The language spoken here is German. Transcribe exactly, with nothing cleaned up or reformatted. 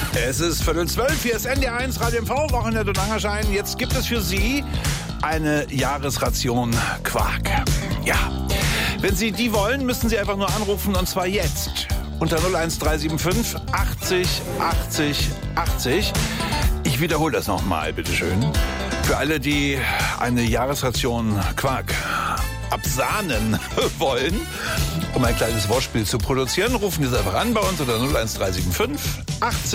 Es ist Viertel zwölf, hier ist N D R eins Radio M V, Wochenende und Angerschein. Jetzt gibt es für Sie eine Jahresration Quark. Ja, wenn Sie die wollen, müssen Sie einfach nur anrufen, und zwar jetzt. Unter null eins drei sieben fünf achtzig achtzig achtzig. Ich wiederhole das nochmal, bitteschön. Für alle, die eine Jahresration Quark absahnen wollen, um ein kleines Wortspiel zu produzieren, rufen Sie einfach an bei uns unter null eins drei sieben fünf achtzig